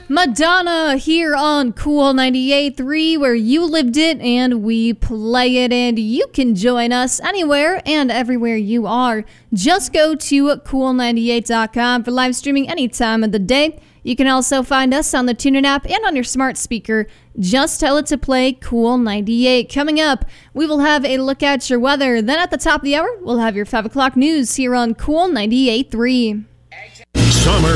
Madonna here on Cool 98.3, where you lived it and we play it, and you can join us anywhere and everywhere you are. Just go to cool98.com for live streaming any time of the day. You can also find us on the TuneIn app and on your smart speaker. Just tell it to play Cool 98. Coming up, we will have a look at your weather. Then at the top of the hour, we'll have your 5 o'clock news here on Cool 98.3. Summer